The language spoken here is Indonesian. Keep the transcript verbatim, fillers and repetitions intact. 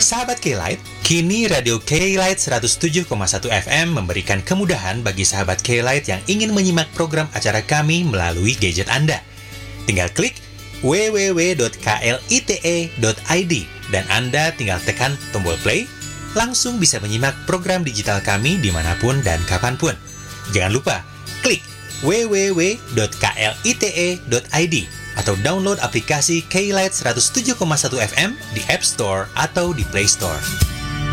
Sahabat K-Lite, kini Radio K-Lite seratus tujuh koma satu F M memberikan kemudahan bagi sahabat K-Lite yang ingin menyimak program acara kami melalui gadget Anda. Tinggal klik w w w dot klite dot i d dan Anda tinggal tekan tombol play, langsung bisa menyimak program digital kami dimanapun dan kapanpun. Jangan lupa, klik w w w dot klite dot i d atau download aplikasi K-Lite seratus tujuh koma satu F M di App Store atau di Play Store.